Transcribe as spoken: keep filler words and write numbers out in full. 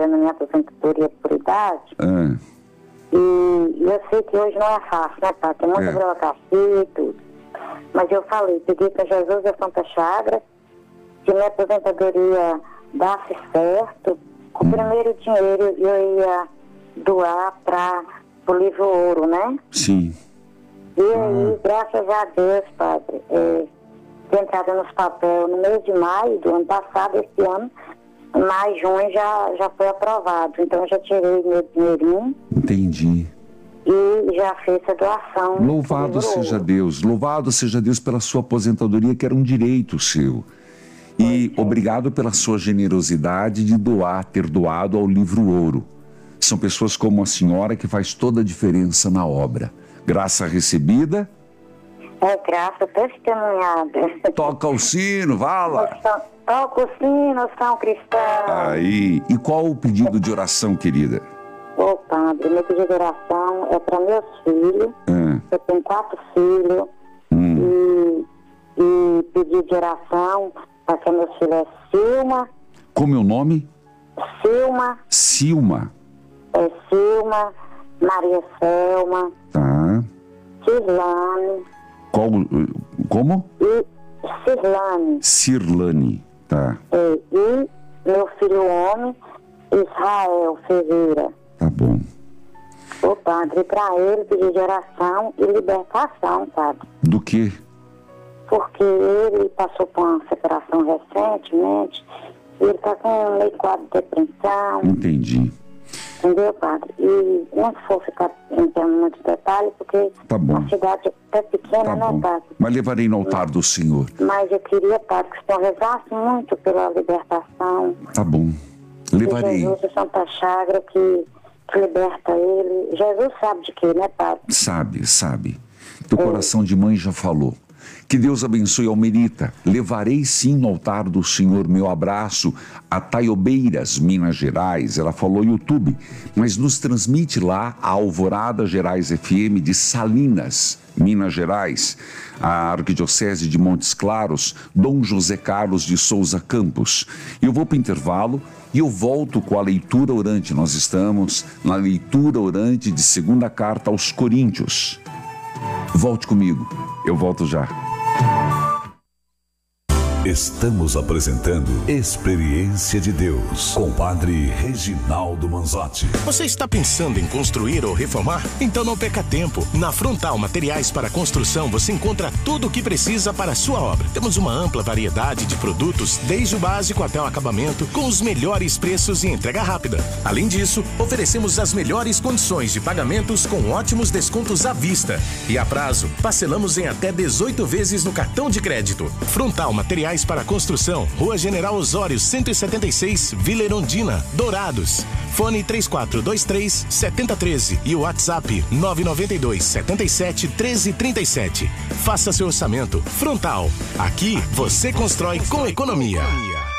fazendo minha aposentadoria por idade. Ah. E, e eu sei que hoje não é fácil, né, Padre? Tem muita É. burocracia e tudo. Mas eu falei, pedi para Jesus a Santa Chagra, se minha aposentadoria dasse certo, com o primeiro dinheiro eu ia doar para o livro Ouro, né? Sim. E aí, graças a Deus, Padre, é, tem entrado nos papéis no mês de maio do ano passado, esse ano, maio, junho já, já foi aprovado. Então eu já tirei meu dinheirinho. Entendi. E já fez a doação. Louvado seja Deus, louvado seja Deus pela sua aposentadoria, que era um direito seu. E obrigado pela sua generosidade de doar, ter doado ao livro Ouro. São pessoas como a senhora que faz toda a diferença na obra. Graça recebida. É graça testemunhada. Toca o sino, vala. Toca o sino, São Cristão. Aí. E qual o pedido de oração, querida? Ô, Padre, meu pedido de oração é para meus filhos. Ah. Eu tenho quatro filhos. Hum. E, e pedido de oração para que meu filho é Silma. Como é o nome? Silma. Silma. É Silma, Maria Selma. Tá. Cirlane. Qual, como? E Cirlane. Cirlane. Tá. É, e meu filho homem, Israel Ferreira. Tá bom. Ô, Padre, para ele pedir de oração e libertação, Padre. Do quê? Porque ele passou por uma separação recentemente e ele está com meio quadro de depressão. Entendi. Entendeu, Padre? E não for ficar entrando em muitos detalhes, porque Tá bom. a cidade é pequena, Tá né, bom. Padre? Mas levarei no altar do Senhor. Mas eu queria, Padre, que o Senhor rezasse muito pela libertação. Tá bom. Levarei. De Jesus, a Santa Chagra, que, que liberta ele. Jesus sabe de quê, né, Padre? Sabe, sabe. Teu coração de mãe já falou. Que Deus abençoe Almerita. Levarei sim no altar do Senhor meu abraço a Taiobeiras, Minas Gerais. Ela falou YouTube, mas nos transmite lá a Alvorada Gerais F M de Salinas, Minas Gerais. A Arquidiocese de Montes Claros, Dom José Carlos de Souza Campos. Eu vou para o intervalo e eu volto com a leitura orante. Nós estamos na leitura orante de segunda carta aos Coríntios. Volte comigo, eu volto já. Estamos apresentando Experiência de Deus com o Padre Reginaldo Manzotti. Você está pensando em construir ou reformar? Então não perca tempo. Na Frontal Materiais para Construção você encontra tudo o que precisa para a sua obra. Temos uma ampla variedade de produtos, desde o básico até o acabamento, com os melhores preços e entrega rápida. Além disso, oferecemos as melhores condições de pagamentos com ótimos descontos à vista. E a prazo, parcelamos em até dezoito vezes no cartão de crédito. Frontal Materiais para Construção, Rua General Osório, cento e setenta e seis, Vila Erundina, Dourados. Fone três quatro dois três, sete zero um três e o WhatsApp nove nove dois, sete sete, um três três sete. Faça seu orçamento. Frontal. Aqui você constrói com economia.